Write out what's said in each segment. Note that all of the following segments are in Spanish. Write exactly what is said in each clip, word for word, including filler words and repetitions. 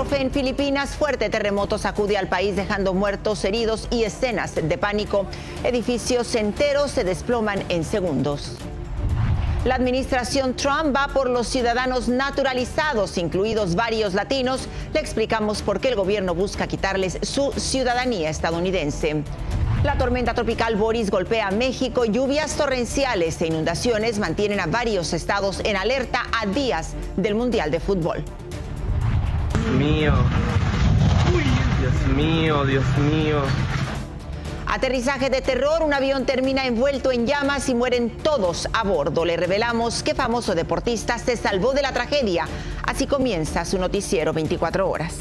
Catástrofe en Filipinas. Fuerte terremoto sacude al país dejando muertos, heridos y escenas de pánico. Edificios enteros se desploman en segundos. La administración Trump va por los ciudadanos naturalizados, incluidos varios latinos. Le explicamos por qué el gobierno busca quitarles su ciudadanía estadounidense. La tormenta tropical Boris golpea a México. Lluvias torrenciales e inundaciones mantienen a varios estados en alerta a días del Mundial de Fútbol. Dios mío, Dios mío, Dios mío. Aterrizaje de terror, un avión termina envuelto en llamas y mueren todos a bordo. Le revelamos qué famoso deportista se salvó de la tragedia. Así comienza su noticiero veinticuatro horas.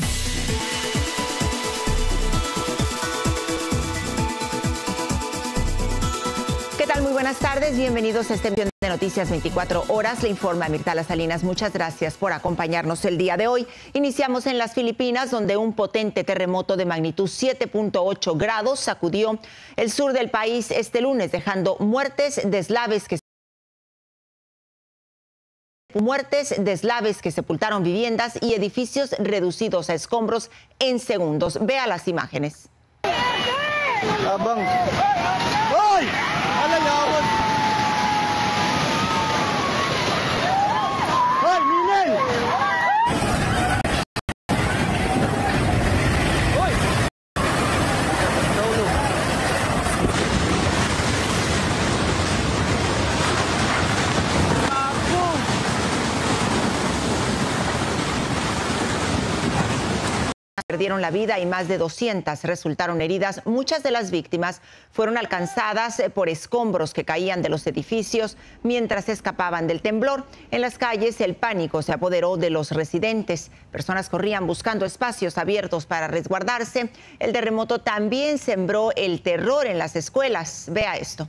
¿Qué tal? Muy buenas tardes. Bienvenidos a este envío de Noticias veinticuatro horas. Le informa Mirtala Salinas. Muchas gracias por acompañarnos el día de hoy. Iniciamos en las Filipinas, donde un potente terremoto de magnitud siete punto ocho grados sacudió el sur del país este lunes, dejando muertes, deslaves que Muertes, deslaves que sepultaron viviendas y edificios reducidos a escombros en segundos. Vea las imágenes. Abang. Hoy! Alayawan! Hoy, Ninel! Hoy! Perdieron la vida y más de doscientas resultaron heridas. Muchas de las víctimas fueron alcanzadas por escombros que caían de los edificios mientras escapaban del temblor. En las calles el pánico se apoderó de los residentes. Personas corrían buscando espacios abiertos para resguardarse. El terremoto también sembró el terror en las escuelas. Vea esto.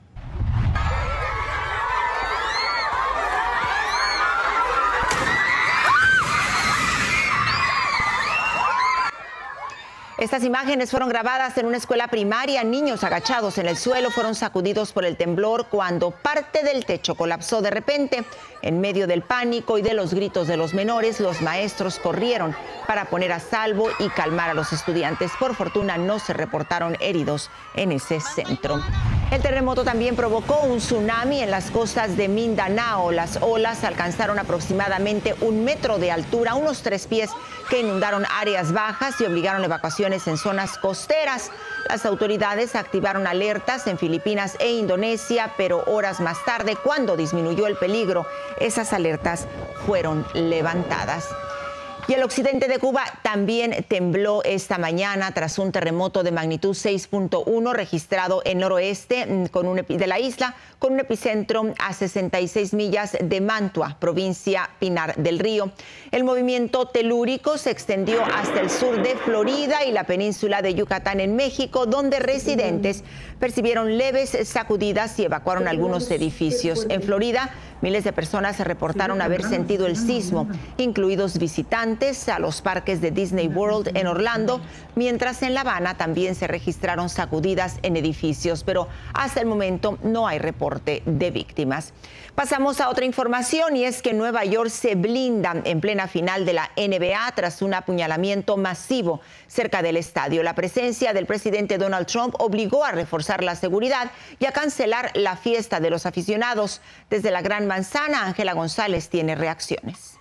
Estas imágenes fueron grabadas en una escuela primaria. Niños agachados en el suelo fueron sacudidos por el temblor cuando parte del techo colapsó de repente. En medio del pánico y de los gritos de los menores, los maestros corrieron para poner a salvo y calmar a los estudiantes. Por fortuna, no se reportaron heridos en ese centro. El terremoto también provocó un tsunami en las costas de Mindanao. Las olas alcanzaron aproximadamente un metro de altura, unos tres pies, que inundaron áreas bajas y obligaron evacuaciones en zonas costeras. Las autoridades activaron alertas en Filipinas e Indonesia, pero horas más tarde, cuando disminuyó el peligro, esas alertas fueron levantadas. Y el occidente de Cuba también tembló esta mañana tras un terremoto de magnitud seis punto uno registrado en noroeste con un, de la isla, con un epicentro a sesenta y seis millas de Mantua, provincia Pinar del Río. El movimiento telúrico se extendió hasta el sur de Florida y la península de Yucatán en México, donde residentes percibieron leves sacudidas y evacuaron algunos edificios. En Florida, miles de personas se reportaron haber sentido el sismo, incluidos visitantes a los parques de Disney World en Orlando, mientras en La Habana también se registraron sacudidas en edificios, pero hasta el momento no hay reporte de víctimas. Pasamos a otra información y es que Nueva York se blinda en plena final de la N B A tras un apuñalamiento masivo cerca del estadio. La presencia del presidente Donald Trump obligó a reforzar la seguridad y a cancelar la fiesta de los aficionados. Desde la Gran Manzana, Ángela González tiene reacciones.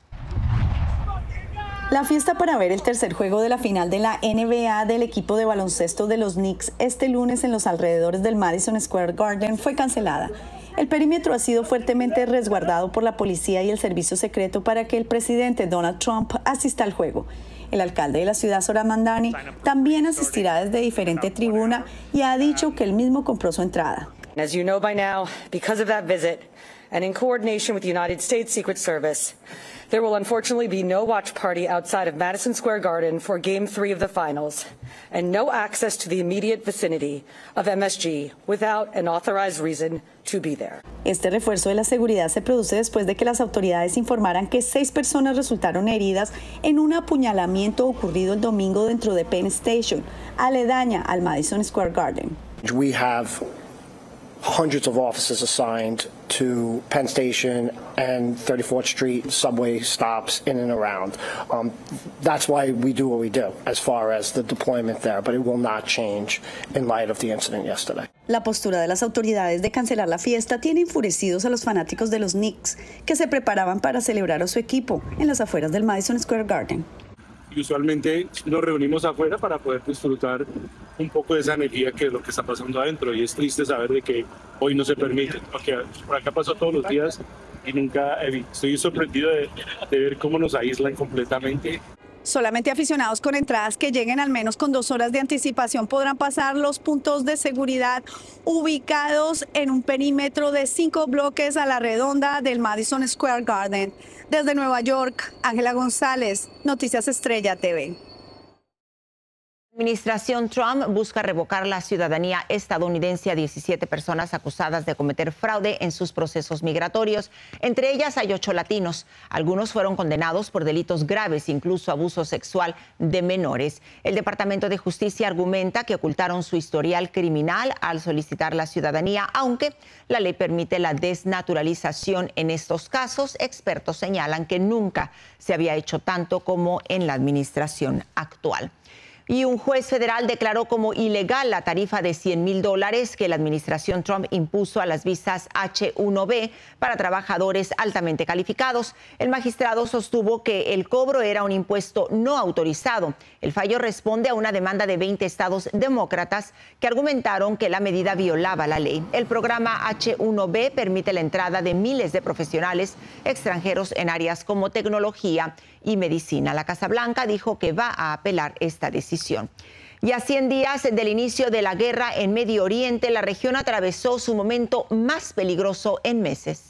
La fiesta para ver el tercer juego de la final de la N B A del equipo de baloncesto de los Knicks este lunes en los alrededores del Madison Square Garden fue cancelada. El perímetro ha sido fuertemente resguardado por la policía y el servicio secreto para que el presidente Donald Trump asista al juego. El alcalde de la ciudad, Zohran Mamdani, también asistirá desde diferente tribuna y ha dicho que él mismo compró su entrada. As you know by now, because of that visit and in coordination with the United States Secret Service, there will unfortunately be no watch party outside of Madison Square Garden for Game three of the finals, and no access to the immediate vicinity of M S G without an authorized reason to be there. Este refuerzo de la seguridad se produce después de que las autoridades informaran que seis personas resultaron heridas en un apuñalamiento ocurrido el domingo dentro de Penn Station, aledaña al Madison Square Garden. We have hundreds of officers assigned to Penn Station and thirty-fourth Street subway stops in and around. Um, that's why we do what we do as far as the deployment there, but it will not change in light of the incident yesterday. La postura de las autoridades de cancelar la fiesta tiene enfurecidos a los fanáticos de los Knicks, que se preparaban para celebrar a su equipo en las afueras del Madison Square Garden. Y usualmente nos reunimos afuera para poder disfrutar un poco de esa energía que es lo que está pasando adentro, y es triste saber de que hoy no se permite, porque por acá pasó todos los días y nunca estoy sorprendido de, de ver cómo nos aíslan completamente. Solamente aficionados con entradas que lleguen al menos con dos horas de anticipación podrán pasar los puntos de seguridad ubicados en un perímetro de cinco bloques a la redonda del Madison Square Garden. Desde Nueva York, Ángela González, Noticias Estrella T V. La administración Trump busca revocar la ciudadanía estadounidense a diecisiete personas acusadas de cometer fraude en sus procesos migratorios. Entre ellas hay ocho latinos. Algunos fueron condenados por delitos graves, incluso abuso sexual de menores. El Departamento de Justicia argumenta que ocultaron su historial criminal al solicitar la ciudadanía, aunque la ley permite la desnaturalización en estos casos. Expertos señalan que nunca se había hecho tanto como en la administración actual. Y un juez federal declaró como ilegal la tarifa de cien mil dólares que la administración Trump impuso a las visas H uno B para trabajadores altamente calificados. El magistrado sostuvo que el cobro era un impuesto no autorizado. El fallo responde a una demanda de veinte estados demócratas que argumentaron que la medida violaba la ley. El programa H uno B permite la entrada de miles de profesionales extranjeros en áreas como tecnología y medicina. La Casa Blanca dijo que va a apelar esta decisión. Y a cien días del inicio de la guerra en Medio Oriente, la región atravesó su momento más peligroso en meses.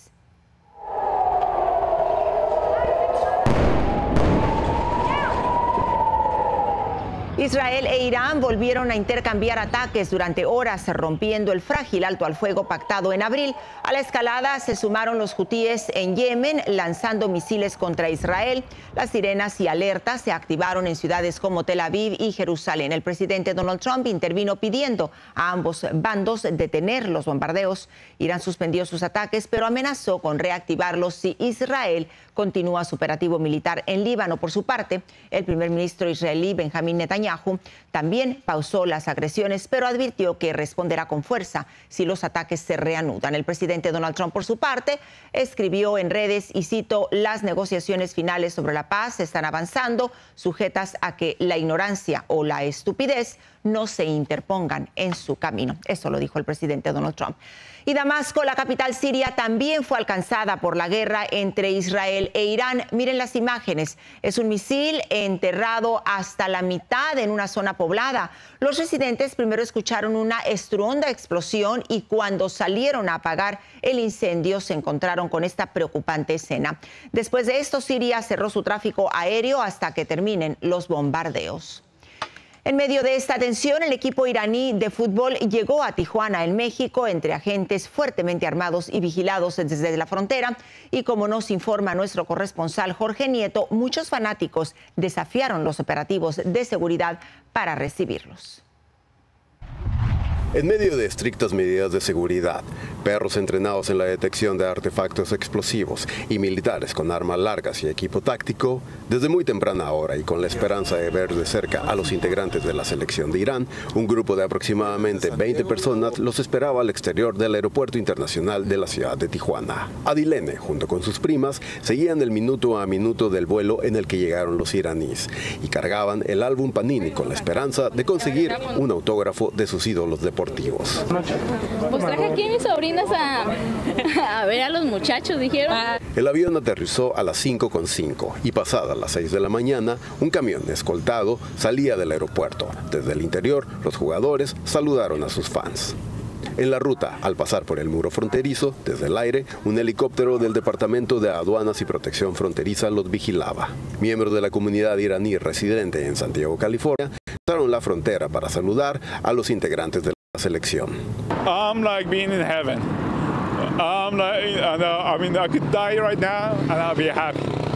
Israel e Irán volvieron a intercambiar ataques durante horas, rompiendo el frágil alto al fuego pactado en abril. A la escalada se sumaron los hutíes en Yemen, lanzando misiles contra Israel. Las sirenas y alertas se activaron en ciudades como Tel Aviv y Jerusalén. El presidente Donald Trump intervino pidiendo a ambos bandos detener los bombardeos. Irán suspendió sus ataques, pero amenazó con reactivarlos si Israel continúa su operativo militar en Líbano. Por su parte, el primer ministro israelí Benjamín Netanyahu también pausó las agresiones, pero advirtió que responderá con fuerza si los ataques se reanudan. El presidente Donald Trump, por su parte, escribió en redes, y cito: las negociaciones finales sobre la paz están avanzando, sujetas a que la ignorancia o la estupidez no se interpongan en su camino. Eso lo dijo el presidente Donald Trump. Y Damasco, la capital siria, también fue alcanzada por la guerra entre Israel e Irán. Miren las imágenes. Es un misil enterrado hasta la mitad en una zona poblada. Los residentes primero escucharon una estruenda explosión y cuando salieron a apagar el incendio se encontraron con esta preocupante escena. Después de esto, Siria cerró su tráfico aéreo hasta que terminen los bombardeos. En medio de esta tensión, el equipo iraní de fútbol llegó a Tijuana, en México, entre agentes fuertemente armados y vigilados desde la frontera. Y como nos informa nuestro corresponsal Jorge Nieto, muchos fanáticos desafiaron los operativos de seguridad para recibirlos. En medio de estrictas medidas de seguridad, perros entrenados en la detección de artefactos explosivos y militares con armas largas y equipo táctico, desde muy temprana hora y con la esperanza de ver de cerca a los integrantes de la selección de Irán, un grupo de aproximadamente veinte personas los esperaba al exterior del Aeropuerto Internacional de la ciudad de Tijuana. Adilene, junto con sus primas, seguían el minuto a minuto del vuelo en el que llegaron los iraníes y cargaban el álbum Panini con la esperanza de conseguir un autógrafo de sus ídolos deportivos. Pues traje aquí a mis sobrinas a, a ver a los muchachos, dijeron. El avión aterrizó a las cinco con cinco y pasadas las seis de la mañana, un camión escoltado salía del aeropuerto. Desde el interior, los jugadores saludaron a sus fans. En la ruta, al pasar por el muro fronterizo, desde el aire, un helicóptero del Departamento de Aduanas y Protección Fronteriza los vigilaba. Miembros de la comunidad iraní residente en Santiago, California, cruzaron la frontera para saludar a los integrantes de la selección. I'm like being in heaven. I'm like, I mean, I could die right now and I'll be happy.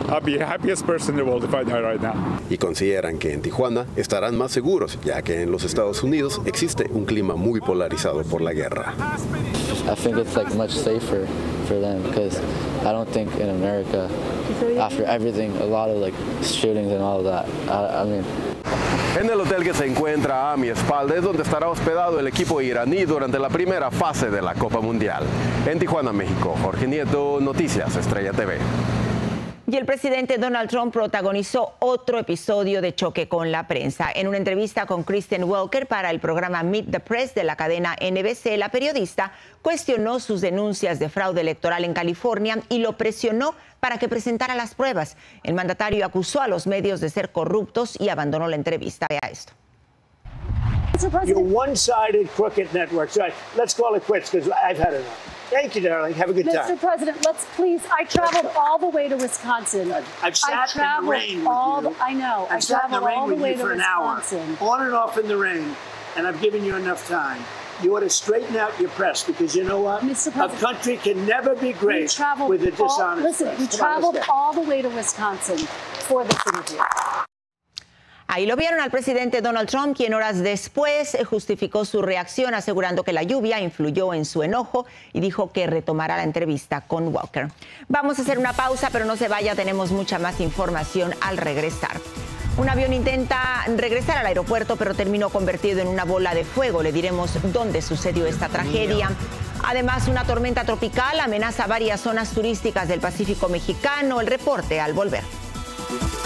I'll be the happiest person in the world if I die right now. Y consideran que en Tijuana estarán más seguros, ya que en los Estados Unidos existe un clima muy polarizado por la guerra. I think it's like much safer for them because I don't think in America, after everything, a lot of like shootings and all of that. I, I mean. En el hotel que se encuentra a mi espalda es donde estará hospedado el equipo iraní durante la primera fase de la Copa Mundial. En Tijuana, México, Jorge Nieto, Noticias Estrella T V. Y el presidente Donald Trump protagonizó otro episodio de choque con la prensa. En una entrevista con Kristen Welker para el programa Meet the Press de la cadena N B C, la periodista cuestionó sus denuncias de fraude electoral en California y lo presionó para que presentara las pruebas. El mandatario acusó a los medios de ser corruptos y abandonó la entrevista. Vea esto. Your one-sided crooked networks. Right. Let's call it quits because I've had enough. Thank you, darling. Have a good Mister time. Mister President, let's please. I traveled all the way to Wisconsin. I've sat I in the rain with all you. The, I know. I've I sat in the traveled rain all the with way you to for an hour, Wisconsin. on and off in the rain, and I've given you enough time. You ought to straighten out your press because you know what? Mister A country can never be great with a dishonest all, Listen, press. we Come traveled on, let's go. all the way to Wisconsin for this interview. Ahí lo vieron al presidente Donald Trump, quien horas después justificó su reacción asegurando que la lluvia influyó en su enojo y dijo que retomará la entrevista con Walker. Vamos a hacer una pausa, pero no se vaya, tenemos mucha más información al regresar. Un avión intenta regresar al aeropuerto, pero terminó convertido en una bola de fuego. Le diremos dónde sucedió esta tragedia. Además, una tormenta tropical amenaza varias zonas turísticas del Pacífico mexicano. El reporte al volver.